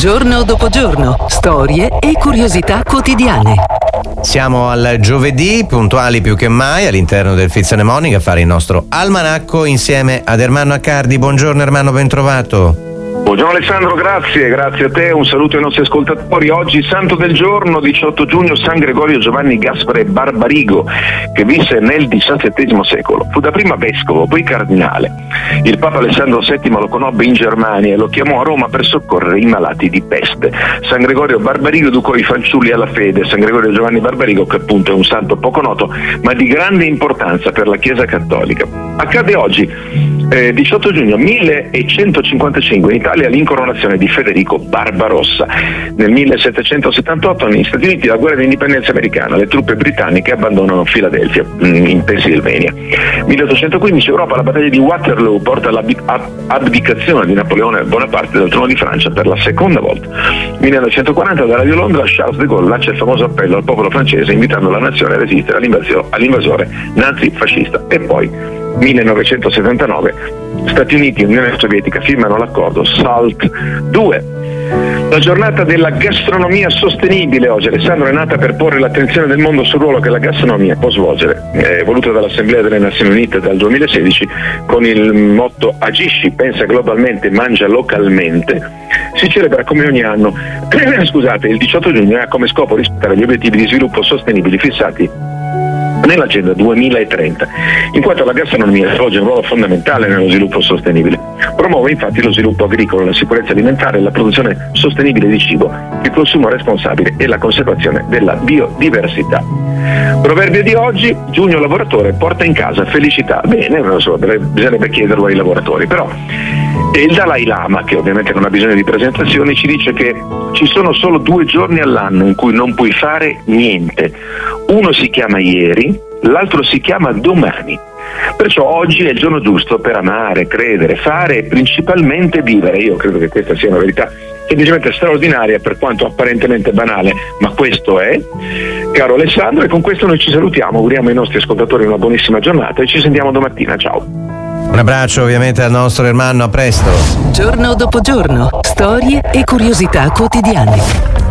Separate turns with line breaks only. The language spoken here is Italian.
Giorno dopo giorno, storie e curiosità quotidiane.
Siamo al giovedì, puntuali più che mai all'interno del Fizzone Morning a fare il nostro almanacco insieme ad Ermanno Accardi. Buongiorno Ermanno, ben trovato.
Buongiorno Alessandro, grazie a te, un saluto ai nostri ascoltatori. Oggi santo del giorno, 18 giugno, San Gregorio Giovanni Gaspare Barbarigo, che visse nel XVII secolo. Fu dapprima vescovo, poi cardinale. Il Papa Alessandro VII lo conobbe in Germania e lo chiamò a Roma per soccorrere i malati di peste. San Gregorio Barbarigo educò i fanciulli alla fede. San Gregorio Giovanni Barbarigo, che appunto è un santo poco noto, ma di grande importanza per la Chiesa Cattolica. Accade oggi, 18 giugno 1155, in Italia l'incoronazione di Federico Barbarossa. Nel 1778 negli Stati Uniti la guerra di indipendenza americana, le truppe britanniche abbandonano Filadelfia in Pennsylvania. 1815 Europa, la battaglia di Waterloo porta all'abdicazione di Napoleone Bonaparte dal trono di Francia per la seconda volta. 1940 da Radio Londra Charles de Gaulle lancia il famoso appello al popolo francese invitando la nazione a resistere all'invasore nazifascista. E poi 1979 Stati Uniti e Unione Sovietica firmano l'accordo SALT II. La giornata della gastronomia sostenibile oggi, Alessandro, è nata per porre l'attenzione del mondo sul ruolo che la gastronomia può svolgere. È voluta dall'Assemblea delle Nazioni Unite dal 2016 con il motto Agisci, pensa globalmente, mangia localmente. Si celebra come ogni anno il 18 giugno e ha come scopo rispettare gli obiettivi di sviluppo sostenibili fissati nell'agenda 2030, in quanto la gastronomia svolge un ruolo fondamentale nello sviluppo sostenibile. Promuove infatti lo sviluppo agricolo, la sicurezza alimentare, la produzione sostenibile di cibo, il consumo responsabile e la conservazione della biodiversità. Proverbio di oggi: giugno lavoratore porta in casa felicità. Bene, non so, bisognerebbe chiederlo ai lavoratori, però. E il Dalai Lama, che ovviamente non ha bisogno di presentazioni, ci dice che ci sono solo 2 giorni all'anno in cui non puoi fare niente. Uno si chiama ieri, l'altro si chiama domani. Perciò oggi è il giorno giusto per amare, credere, fare e principalmente vivere. Io credo che questa sia una verità semplicemente straordinaria, per quanto apparentemente banale, ma questo è. Caro Alessandro, e con questo noi ci salutiamo, auguriamo ai nostri ascoltatori una buonissima giornata e ci sentiamo domattina. Ciao.
Un abbraccio ovviamente al nostro Ermanno, a presto.
Giorno dopo giorno, storie e curiosità quotidiane.